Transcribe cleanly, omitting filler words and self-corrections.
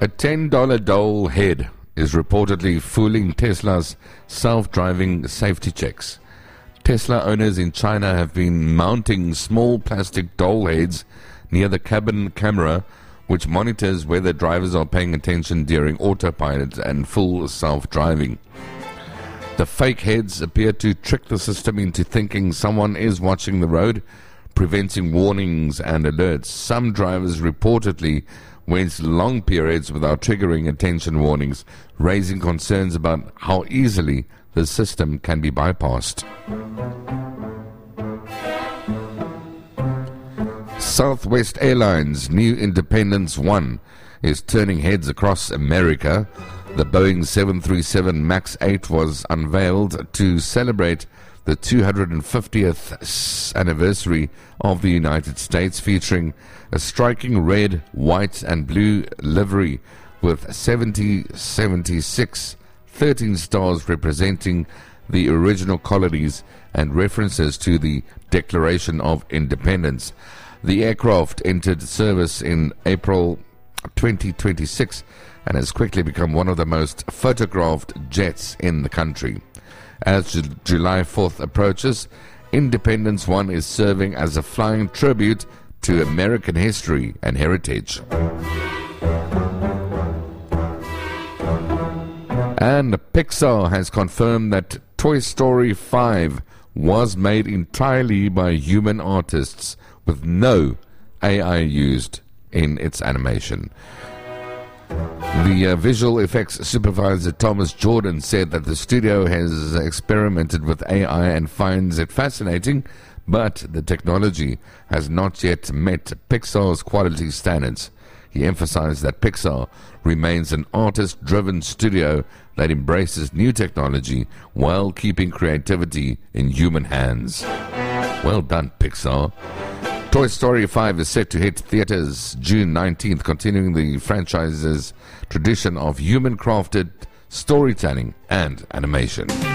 A $10 doll head is reportedly fooling Tesla's self-driving safety checks. Tesla owners in China have been mounting small plastic doll heads near the cabin camera, which monitors whether drivers are paying attention during autopilot and full self-driving. The fake heads appear to trick the system into thinking someone is watching the road, preventing warnings and alerts. Some drivers reportedly went long periods without triggering attention warnings, raising concerns about how easily the system can be bypassed. Southwest Airlines' new Independence One is turning heads across America. The Boeing 737 MAX 8 was unveiled to celebrate the 250th anniversary of the United States, featuring a striking red, white and blue livery with 76, 13 stars representing the original colonies and references to the Declaration of Independence. The aircraft entered service in April 2026 and has quickly become one of the most photographed jets in the country. As July 4th approaches, Independence One is serving as a flying tribute to American history and heritage. And Pixar has confirmed that Toy Story 5 was made entirely by human artists, with no AI used in its animation. The visual effects supervisor Thomas Jordan said that the studio has experimented with AI and finds it fascinating, but the technology has not yet met Pixar's quality standards. He emphasized that Pixar remains an artist-driven studio that embraces new technology while keeping creativity in human hands. Well done, Pixar. Toy Story 5 is set to hit theaters June 19th, continuing the franchise's tradition of human-crafted storytelling and animation.